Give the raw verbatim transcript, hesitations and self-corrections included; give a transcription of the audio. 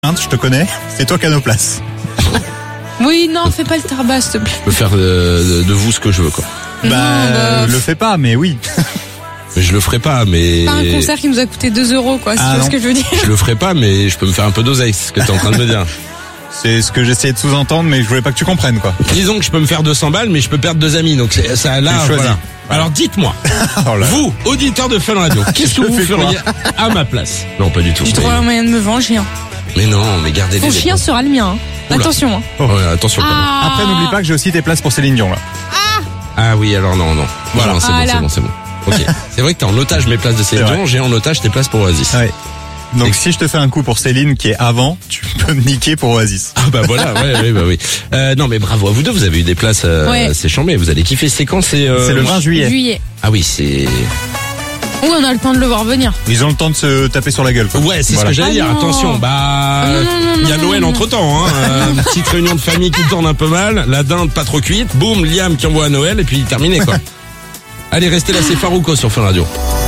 Je te connais, c'est toi qui as nos places. Oui, non, fais pas le tarbat, s'il te plaît. Je peux faire de, de vous ce que je veux, quoi. Bah, Non, bah, le fais pas, mais oui. Mais je le ferai pas, mais... Pas un concert qui nous a coûté deux euros, quoi, si Ah, tu vois non. ce que je veux dire. Je le ferai pas, mais je peux me faire un peu d'oseille, c'est ce que t'es en train de me dire. C'est ce que j'essayais de sous-entendre, mais je voulais pas que tu comprennes, quoi. Disons que je peux me faire deux cents balles, mais je peux perdre deux amis, donc c'est, ça, là, Tu choisis. voilà. Alors dites-moi, Oh là. vous, auditeurs de Fun Radio, qu'est-ce que Je vous fais quoi feriez à ma place? Non, pas du tout. J'ai mais- trouvé un moyen de me venger. Hein. Mais non, mais gardez les Ton chien sera le mien. Hein. Oula. Attention. Hein. Oh, ouais, attention. quand même. Ah. Après, n'oublie pas que j'ai aussi tes places pour Céline Dion, là. Ah oui, alors non, non. Voilà, c'est Voilà. bon, c'est bon, c'est bon. Ok. C'est vrai que t'es en otage mes places de Céline C'est Dion, j'ai en otage tes places pour Oasis. Ouais. Donc, Et- si je te fais un coup pour Céline, qui est avant, tu peux me niquer pour Oasis. Ah bah voilà, ouais, ouais, bah oui. Euh, non mais bravo à vous deux, vous avez eu des places, euh, Ouais. c'est chambé, vous allez kiffer. C'est quand c'est euh, C'est le vingt juillet. Juillet. Ah oui, c'est... Oui, on a le temps de le voir venir. Ils ont le temps de se taper sur la gueule, quoi. Ouais, c'est Voilà. ce que j'allais Ah dire. non. Attention, bah, Non, non, non, il y a non, Noël non. entre temps, hein. Euh, une petite réunion de famille qui tourne un peu mal, la dinde pas trop cuite, boum, Liam qui envoie à Noël et puis terminé quoi. Allez, restez là, c'est Farouko sur Fun Radio.